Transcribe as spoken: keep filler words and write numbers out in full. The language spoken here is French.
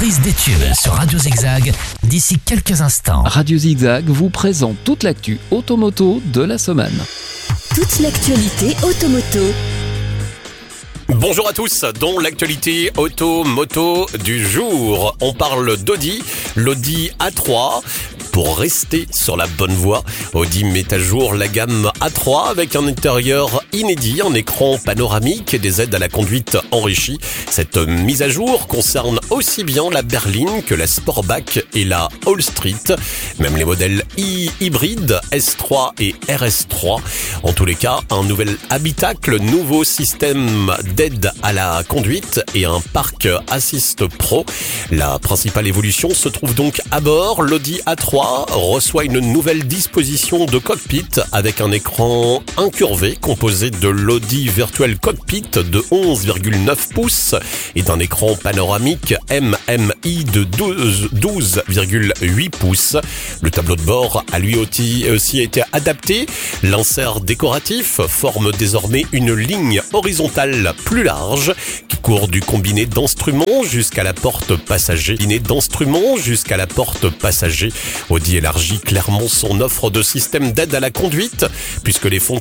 reprise des tubes sur Radio Zigzag d'ici quelques instants. Radio Zigzag vous présente toute l'actu automoto de la semaine. Toute l'actualité automoto. Bonjour à tous, dans l'actualité auto-moto du jour, on parle d'Audi, l'Audi A trois. Pour rester sur la bonne voie, Audi met à jour la gamme A trois avec un intérieur inédit, un écran panoramique et des aides à la conduite enrichies. Cette mise à jour concerne aussi bien la berline que la Sportback et la All Street, même les modèles i hybrides S trois et R S trois. En tous les cas, un nouvel habitacle, nouveau système d'aide à la conduite et un parc Assist Pro. La principale évolution se trouve donc à bord. L'Audi A trois reçoit une nouvelle disposition de cockpit avec un écran incurvé composé de l'Audi Virtual Cockpit de onze virgule neuf pouces et d'un écran panoramique M M I de douze virgule huit pouces. Le tableau de bord a lui aussi été adapté. L'insert décoratif forme désormais une ligne horizontale plus large qui court du combiné d'instruments jusqu'à la porte passager. Combiné d'instruments jusqu'à la porte passager. Audi élargit clairement son offre de système d'aide à la conduite puisque les, fon-